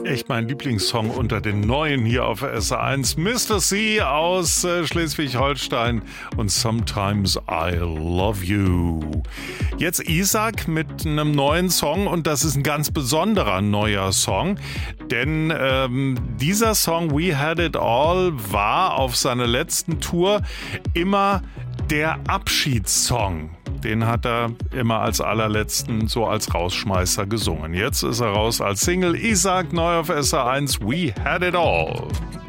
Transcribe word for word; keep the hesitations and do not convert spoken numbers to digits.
echt mein Lieblingssong unter den neuen hier auf S R eins. Mister C aus äh, Schleswig-Holstein und Sometimes I Love You. Jetzt Isaac mit einem neuen Song und das ist ein ganz besonderer neuer Song, denn ähm, dieser Song We Had It All war auf seiner letzten Tour immer der Abschiedssong. Den hat er immer als allerletzten, so als Rausschmeißer gesungen. Jetzt ist er raus als Single. Isaac, neu auf S R eins, We Had It All.